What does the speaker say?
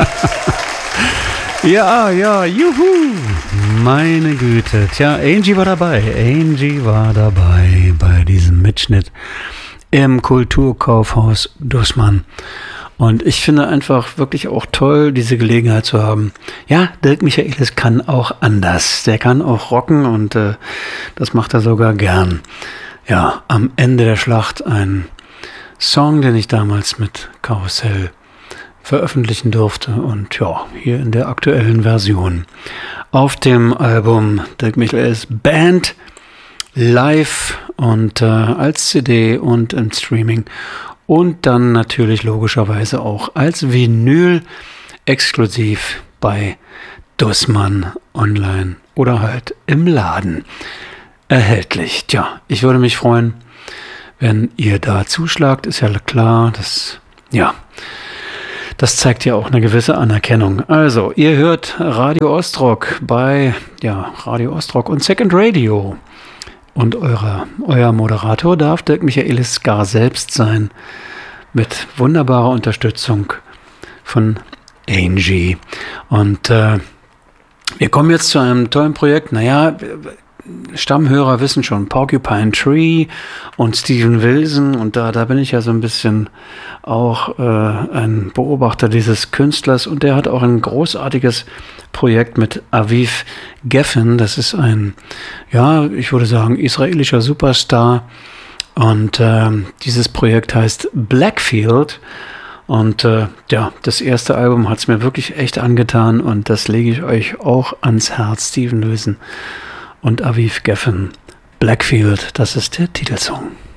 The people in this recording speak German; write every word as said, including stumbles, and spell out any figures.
Ja, ja, juhu. Meine Güte. Tja, Angie war dabei. Angie war dabei bei diesem Mitschnitt im Kulturkaufhaus Dussmann. Und ich finde einfach wirklich auch toll, diese Gelegenheit zu haben. Ja, Dirk Michaelis kann auch anders. Der kann auch rocken und äh, das macht er sogar gern. Ja, am Ende der Schlacht ein Song, den ich damals mit Karussell veröffentlichen durfte und ja, hier in der aktuellen Version auf dem Album Dirk Michaelis Band live und äh, als C D und im Streaming und dann natürlich logischerweise auch als Vinyl exklusiv bei Dussmann online oder halt im Laden erhältlich. Tja, ich würde mich freuen, wenn ihr da zuschlagt, ist ja klar, das ja Das zeigt ja auch eine gewisse Anerkennung. Also, ihr hört Radio Ostrock bei ja, Radio Ostrock und Second Radio. Und eure, euer Moderator darf Dirk Michaelis gar selbst sein. Mit wunderbarer Unterstützung von Angie. Und äh, wir kommen jetzt zu einem tollen Projekt. Naja, Stammhörer wissen schon, Porcupine Tree und Steven Wilson. Und da, da bin ich ja so ein bisschen auch äh, ein Beobachter dieses Künstlers. Und der hat auch ein großartiges Projekt mit Aviv Geffen. Das ist ein, ja, ich würde sagen, israelischer Superstar. Und äh, dieses Projekt heißt Blackfield. Und äh, ja, das erste Album hat es mir wirklich echt angetan. Und das lege ich euch auch ans Herz, Steven Wilson und Aviv Geffen. Blackfield, das ist der Titelsong.